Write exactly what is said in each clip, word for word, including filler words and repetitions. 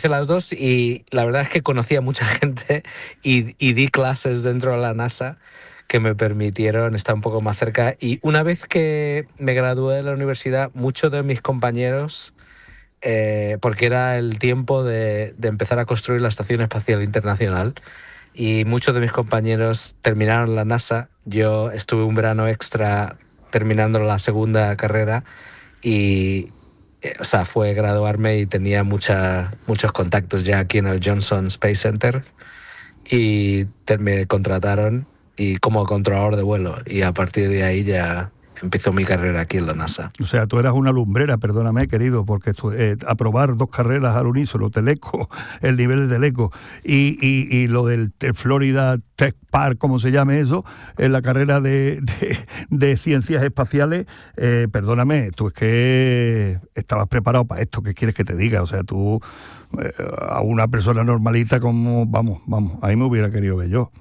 hice las dos y la verdad es que conocí a mucha gente y, y di clases dentro de la NASA que me permitieron estar un poco más cerca. Y una vez que me gradué de la universidad, muchos de mis compañeros, eh, porque era el tiempo de, de empezar a construir la Estación Espacial Internacional, y muchos de mis compañeros terminaron la NASA. Yo estuve un verano extra terminando la segunda carrera y, eh, o sea, fue graduarme y tenía mucha, muchos contactos ya aquí en el Johnson Space Center y te, me contrataron y como controlador de vuelo y a partir de ahí ya empezó mi carrera aquí en la NASA. O sea, tú eras una lumbrera, perdóname, querido, porque tú, eh, aprobar dos carreras al unísono, Teleco, el nivel de Teleco, y, y, y lo del Florida Tech Park, como se llame eso, en la carrera de, de, de ciencias espaciales, eh, perdóname, tú es que estabas preparado para esto, ¿qué quieres que te diga? O sea, tú, eh, a una persona normalita como, vamos, vamos, ahí me hubiera querido ver yo.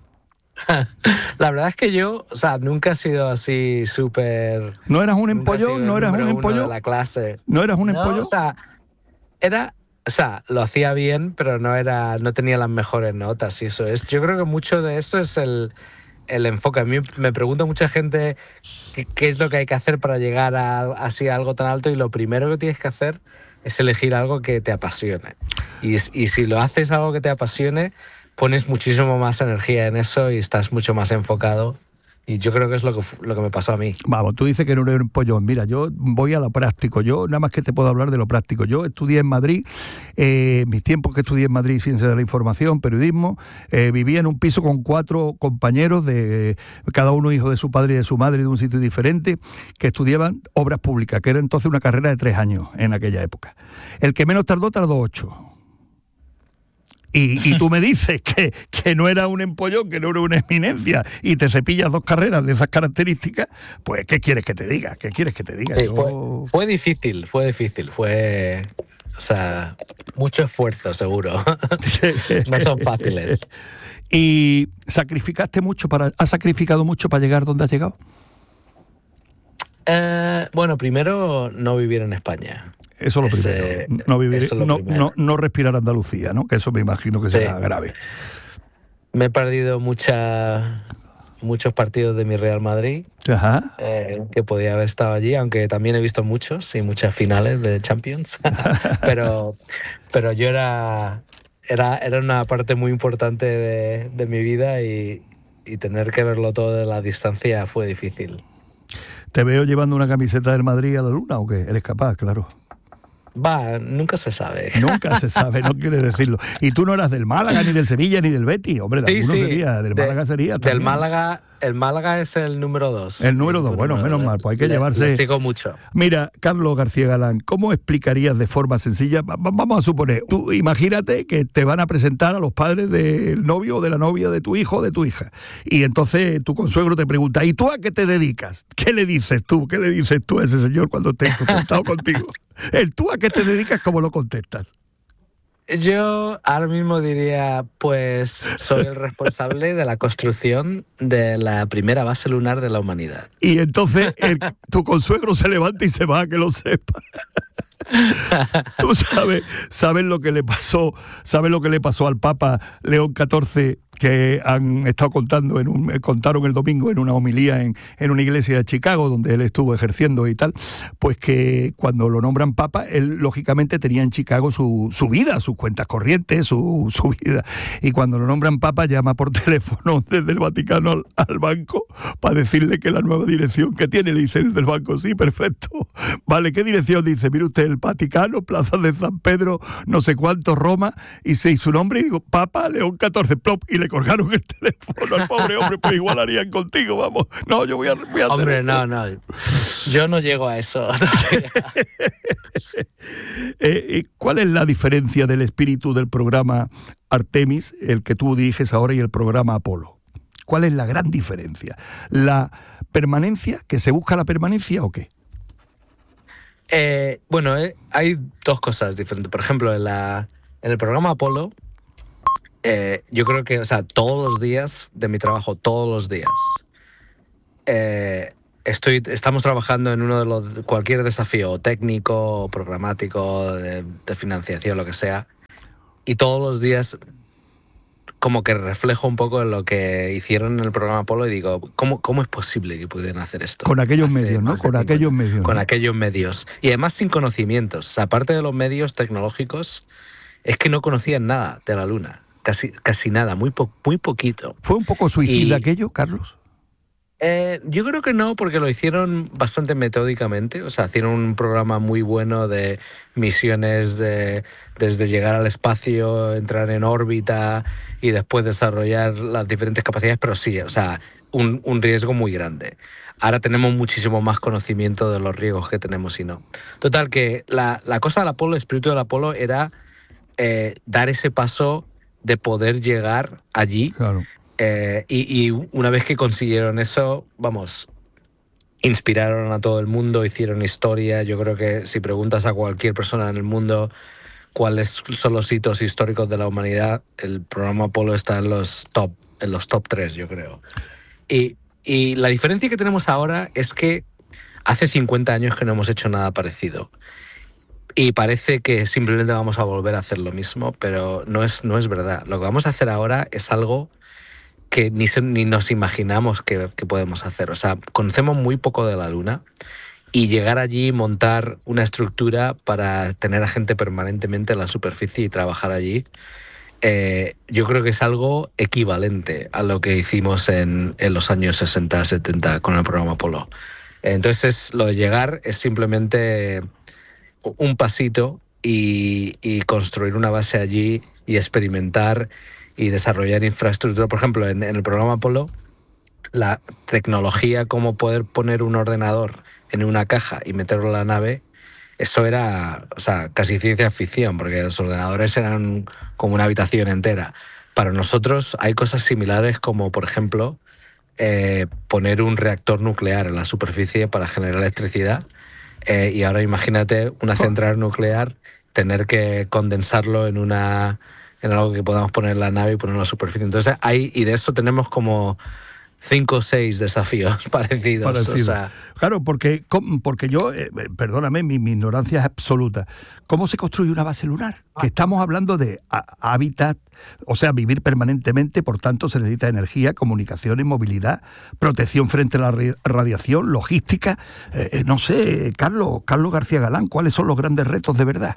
La verdad es que yo, o sea, nunca he sido así súper... ¿No eras un empollón? ¿No eras un empollón? De la clase. ¿No eras un no, empollón? O sea, era... O sea, lo hacía bien, pero no era, no tenía las mejores notas y eso es. Yo creo que mucho de esto es el, el enfoque. A mí me pregunta mucha gente qué, qué es lo que hay que hacer para llegar a, así a algo tan alto y lo primero que tienes que hacer es elegir algo que te apasione. Y, y si lo haces algo que te apasione, pones muchísimo más energía en eso y estás mucho más enfocado. Y yo creo que es lo que, lo que me pasó a mí. Vamos, tú dices que no eres un pollón. Mira, yo voy a lo práctico. Yo nada más que te puedo hablar de lo práctico. Yo estudié en Madrid, eh, mis tiempos que estudié en Madrid, Ciencias de la Información, Periodismo, eh, vivía en un piso con cuatro compañeros, de cada uno hijo de su padre y de su madre, de un sitio diferente, que estudiaban obras públicas, que era entonces una carrera de tres años en aquella época. El que menos tardó, tardó ocho. Y, y tú me dices que, que no era un empollón, que no era una eminencia, y te cepillas dos carreras de esas características, pues ¿qué quieres que te diga? ¿Qué quieres que te diga? Sí, Yo... fue, fue difícil, fue difícil, fue... O sea, mucho esfuerzo, seguro. No son fáciles. ¿Y sacrificaste mucho para... ¿Has sacrificado mucho para llegar donde has llegado? Eh, bueno, primero, no vivir en España. Eso es lo primero. Ese, no, vivir, eso es lo no, primero. no, no respirar Andalucía, ¿no? Que eso me imagino que será sí. grave. Me he perdido mucha, muchos partidos de mi Real Madrid. Ajá. Eh, que podía haber estado allí, aunque también he visto muchos y muchas finales de Champions. pero, pero yo era, era, era una parte muy importante de, de mi vida y, y tener que verlo todo de la distancia fue difícil. ¿Te veo llevando una camiseta del Madrid a la luna o qué? Eres capaz, claro. Va, nunca se sabe. Nunca se sabe, no quiere decirlo. Y tú no eras del Málaga, ni del Sevilla, ni del Betis. Hombre, de sí, alguno sí. sería, del Málaga de, sería también. Del Málaga, el Málaga es el número dos. El número dos, bueno, menos mal, pues hay que le, llevarse... Le sigo mucho. Mira, Carlos García Galán, ¿cómo explicarías de forma sencilla? Vamos a suponer, tú imagínate que te van a presentar a los padres del novio o de la novia de tu hijo o de tu hija. Y entonces tu consuegro te pregunta, ¿y tú a qué te dedicas? ¿Qué le dices tú? ¿Qué le dices tú a ese señor cuando esté confrontado contigo? El tú a qué te dedicas, ¿cómo lo contestas? Yo ahora mismo diría, pues soy el responsable de la construcción de la primera base lunar de la humanidad. Y entonces el, tu consuegro se levanta y se va, que lo sepa. Tú sabes, sabes lo que le pasó, sabes lo que le pasó al Papa León catorce, que han estado contando en un, contaron el domingo en una homilía en, en una iglesia de Chicago donde él estuvo ejerciendo y tal, pues que cuando lo nombran Papa, él lógicamente tenía en Chicago su, su vida, sus cuentas corrientes, su, su vida, y cuando lo nombran Papa llama por teléfono desde el Vaticano al, al banco para decirle que la nueva dirección que tiene, le dice el del banco, sí, perfecto, vale, ¿qué dirección? Dice, mire usted, el Vaticano, Plaza de San Pedro, no sé cuánto, Roma, y se su nombre, y digo, Papa León catorce, plop, y le colgaron el teléfono al pobre hombre, pues igual harían contigo, vamos. No, yo voy a, voy a hacer Hombre, esto. no, no. Yo no llego a eso. eh, ¿Cuál es la diferencia del espíritu del programa Artemis, el que tú diriges ahora, y el programa Apolo? ¿Cuál es la gran diferencia? ¿La permanencia, que se busca la permanencia o qué? Eh, bueno, eh, hay dos cosas diferentes. Por ejemplo, en, la, en el programa Apolo, eh, yo creo que, o sea, todos los días de mi trabajo, todos los días, eh, estoy, estamos trabajando en uno de los, cualquier desafío técnico, programático, de, de financiación, lo que sea, y todos los días como que reflejo un poco lo que hicieron en el programa Apolo y digo, ¿cómo, cómo es posible que pudieran hacer esto? Con aquellos medios, ¿no? Con aquellos medios. Con ¿no? aquellos medios. Y además sin conocimientos. O sea, aparte de los medios tecnológicos, es que no conocían nada de la Luna. Casi, casi nada, muy, po muy poquito. ¿Fue un poco suicida y, aquello, Carlos? Eh, yo creo que no, porque lo hicieron bastante metódicamente. O sea, hicieron un programa muy bueno de misiones de, desde llegar al espacio, entrar en órbita y después desarrollar las diferentes capacidades, pero sí, o sea, un, un riesgo muy grande. Ahora tenemos muchísimo más conocimiento de los riesgos que tenemos y no. Total, que la, la cosa del Apolo, el espíritu del Apolo era eh, dar ese paso de poder llegar allí. Claro. Eh, y, y una vez que consiguieron eso, vamos, inspiraron a todo el mundo, hicieron historia. Yo creo que si preguntas a cualquier persona en el mundo cuáles son los hitos históricos de la humanidad, el programa Apolo está en los top, en los top tres, yo creo. Y, y la diferencia que tenemos ahora es que hace cincuenta años que no hemos hecho nada parecido. Y parece que simplemente vamos a volver a hacer lo mismo, pero no es, no es verdad. Lo que vamos a hacer ahora es algo que ni, se, ni nos imaginamos que, que podemos hacer. O sea, conocemos muy poco de la Luna y llegar allí, montar una estructura para tener a gente permanentemente en la superficie y trabajar allí, eh, yo creo que es algo equivalente a lo que hicimos en, en los años sesenta, setenta con el programa Apolo. Entonces, lo de llegar es simplemente un pasito y, y construir una base allí y experimentar y desarrollar infraestructura. Por ejemplo, en, en el programa Apolo, la tecnología como poder poner un ordenador en una caja y meterlo en la nave, eso era, o sea, casi ciencia ficción, porque los ordenadores eran como una habitación entera. Para nosotros hay cosas similares como, por ejemplo, eh, poner un reactor nuclear en la superficie para generar electricidad. Eh, y ahora imagínate una central nuclear, tener que condensarlo en una en algo que podamos poner en la nave y ponerlo en la superficie. Entonces, hay, y de eso tenemos como cinco o seis desafíos parecidos. Parecido. O sea, claro, porque, porque yo, eh, perdóname, mi, mi ignorancia es absoluta. ¿Cómo se construye una base lunar? Que estamos hablando de hábitat, o sea, vivir permanentemente, por tanto se necesita energía, comunicaciones, movilidad, protección frente a la radiación, logística. Eh, no sé, Carlos, Carlos García Galán, ¿cuáles son los grandes retos de verdad?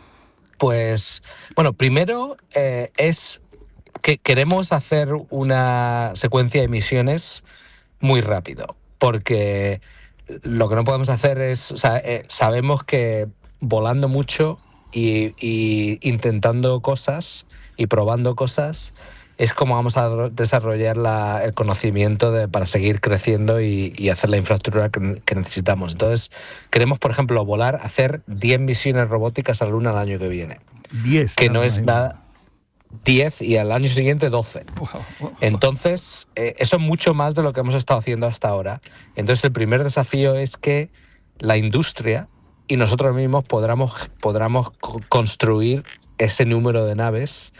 Pues, bueno, primero eh, es que queremos hacer una secuencia de misiones muy rápido, porque lo que no podemos hacer es, o sea, eh, sabemos que volando mucho y, y intentando cosas y probando cosas es como vamos a desarrollar la, el conocimiento de, para seguir creciendo y, y hacer la infraestructura que, que necesitamos. Entonces, queremos, por ejemplo, volar, hacer diez misiones robóticas a la Luna el año que viene. diez. Que no es nada... diez y al año siguiente doce. Entonces, eh, eso es mucho más de lo que hemos estado haciendo hasta ahora. Entonces, el primer desafío es que la industria y nosotros mismos podamos, podamos construir ese número de naves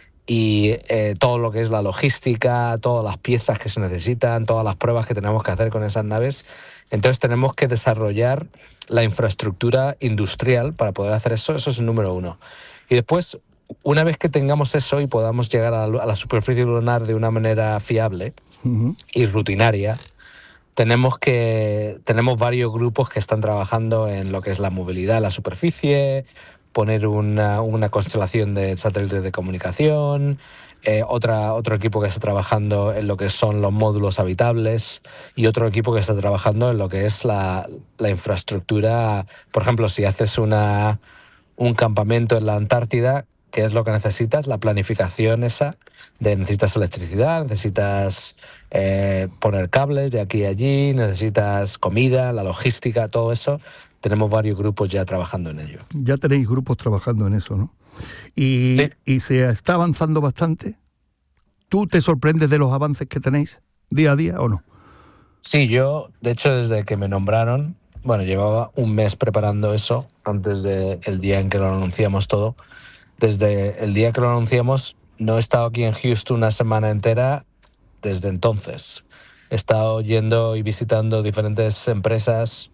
y eh, todo lo que es la logística, todas las piezas que se necesitan, todas las pruebas que tenemos que hacer con esas naves. Entonces, tenemos que desarrollar la infraestructura industrial para poder hacer eso. Eso es el número uno. Y después, una vez que tengamos eso y podamos llegar a la, a la superficie lunar de una manera fiable uh-huh. y rutinaria, tenemos que tenemos varios grupos que están trabajando en lo que es la movilidad en la superficie, poner una, una constelación de satélites de comunicación, eh, otra, otro equipo que está trabajando en lo que son los módulos habitables y otro equipo que está trabajando en lo que es la, la infraestructura. Por ejemplo, si haces una, un campamento en la Antártida, ¿qué es lo que necesitas? La planificación esa de necesitas electricidad, necesitas eh, poner cables de aquí a allí, necesitas comida, la logística, todo eso. Tenemos varios grupos ya trabajando en ello. Ya tenéis grupos trabajando en eso, ¿no? Y, sí. y se está avanzando bastante. ¿Tú te sorprendes de los avances que tenéis día a día o no? Sí, yo, de hecho, desde que me nombraron, bueno, llevaba un mes preparando eso antes del día en que lo anunciamos todo. Desde el día que lo anunciamos, no he estado aquí en Houston una semana entera desde entonces. He estado yendo y visitando diferentes empresas,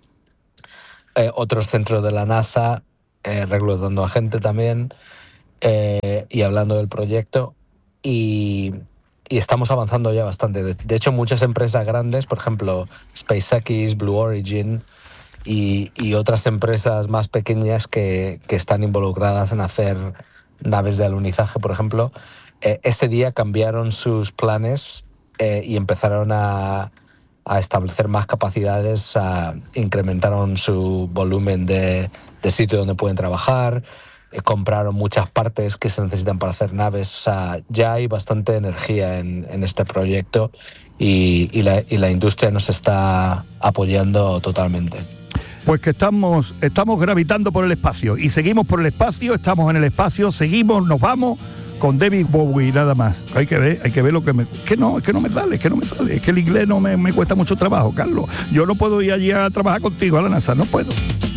eh, otros centros de la NASA, eh, reclutando a gente también. Eh, y hablando del proyecto, y, y estamos avanzando ya bastante. De, de hecho, muchas empresas grandes, por ejemplo, SpaceX, Blue Origin y, y otras empresas más pequeñas que, que están involucradas en hacer naves de alunizaje, por ejemplo, eh, ese día cambiaron sus planes eh, y empezaron a, a establecer más capacidades, a, incrementaron su volumen de, de sitio donde pueden trabajar, eh, compraron muchas partes que se necesitan para hacer naves. O sea, ya hay bastante energía en, en este proyecto y, y, la, y la industria nos está apoyando totalmente. Pues que estamos, estamos gravitando por el espacio y seguimos por el espacio, estamos en el espacio, seguimos, nos vamos con David Bowie nada más. Hay que ver, hay que ver lo que me... Que no, es que no me sale, es que no me sale, es que el inglés no me, me cuesta mucho trabajo, Carlos. Yo no puedo ir allí a trabajar contigo a la NASA, no puedo.